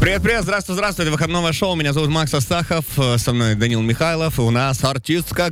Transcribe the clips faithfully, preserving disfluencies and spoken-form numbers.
Привет-привет, здравствуй, здравствуй, это выходное шоу, меня зовут Макс Астахов, со мной Данил Михайлов, и у нас артистка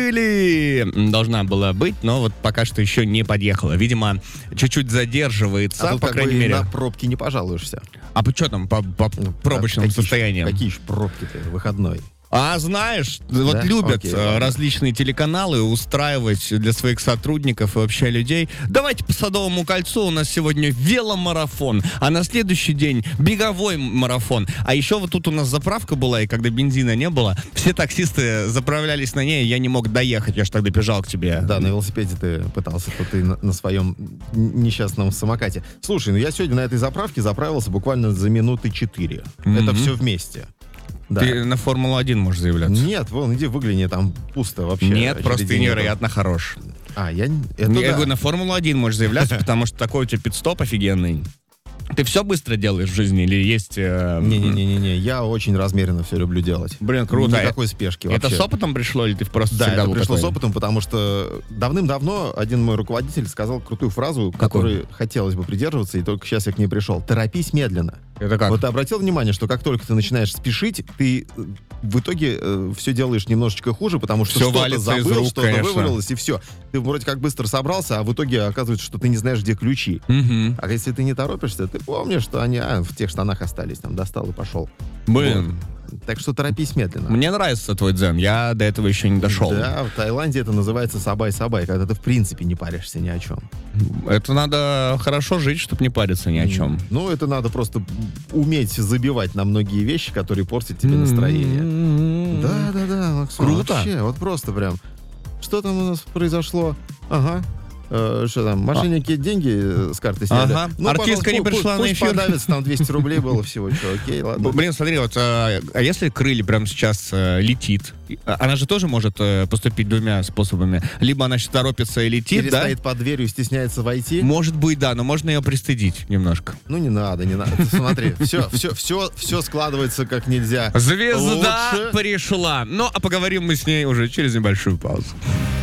Крылья должна была быть, но вот пока что еще не подъехала, видимо, чуть-чуть задерживается, а тут по как крайней бы мере. на пробки не пожалуешься. А что там по, по Ну, пробочным а какие ж- состояниям? Какие же пробки-то, выходной? А знаешь, вот Да? любят Окей, э, ладно. различные телеканалы устраивать для своих сотрудников и вообще людей. Давайте по Садовому кольцу, у нас сегодня веломарафон, а на следующий день беговой марафон. А еще вот тут у нас заправка была, и когда бензина не было, все таксисты заправлялись на ней, и я не мог доехать, я же тогда бежал к тебе. Да, на велосипеде ты пытался, то ты на, на своем н- несчастном самокате. Слушай, ну я сегодня на этой заправке заправился буквально за минуты четыре. Мгм. Это все вместе. Да. Ты на Формулу один можешь заявляться. Нет, вон, иди выгляни, там пусто вообще. Нет, просто ты очередей нету. невероятно хорош. А, я... н- Это я да. говорю, на Формулу один можешь заявляться, потому что такой у тебя пит-стоп офигенный. Ты все быстро делаешь в жизни или есть... э, Не-не-не-не, я очень размеренно все люблю делать. Блин, круто. Никакой спешки Это вообще. с опытом пришло или ты просто Да, всегда это был пришло такой? с опытом, потому что давным-давно один мой руководитель сказал крутую фразу, которой хотелось бы придерживаться, и только сейчас я к ней пришел. Торопись медленно. Это как? Вот ты обратил внимание, что как только ты начинаешь спешить, ты э, в итоге э, все делаешь немножечко хуже, потому что Всё что-то валится из забыл, рук, что-то конечно. вывалилось, и все. Ты вроде как быстро собрался, а в итоге оказывается, что ты не знаешь, где ключи. Мгм. А если ты не торопишься, ты помнишь, что они а, в тех штанах остались, там достал и пошел. Блин, Так что торопись медленно. мне нравится твой дзен, я до этого еще не дошел. Да, в Таиланде это называется сабай-сабай, когда ты в принципе не паришься ни о чем. Это надо хорошо жить, чтобы не париться ни о чем. Ну, это надо просто уметь забивать на многие вещи, которые портят тебе настроение. Да, да, да, Максон, Круто. вообще, вот просто прям. Что там у нас произошло? Ага. Э, что там, мошенники деньги э, с карты сняли? Ага. Ну, Артистка пожалуйста, не пу- пришла пу- на пусть эфир. подавится, там двести рублей было всего, что, окей, ладно. Блин, смотри, вот, а, а если Крылья прямо сейчас э, летит, и- а- она же тоже может э, поступить двумя способами. Либо она сейчас торопится и летит, Или да? стоит под дверью и стесняется войти. Может быть, да, но можно ее пристыдить немножко. Ну, не надо, не надо. Ты смотри, все, все, все, все складывается как нельзя Звезда лучше. пришла. Ну, а поговорим мы с ней уже через небольшую паузу.